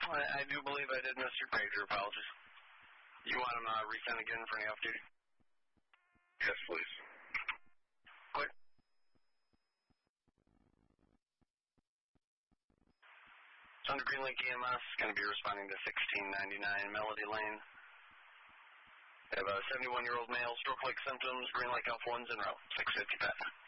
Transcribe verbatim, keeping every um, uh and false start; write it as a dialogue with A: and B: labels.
A: I, I do believe I did miss your pager. Apologies. You want him uh, resent again for any off-duty?
B: Yes, please.
A: Clear. It's under Green Lake E M S. Going to be responding to sixteen ninety-nine Melody Lane. They have a seventy-one-year-old male, stroke-like symptoms, Green Lake Alpha one's en route, six fifty Pat.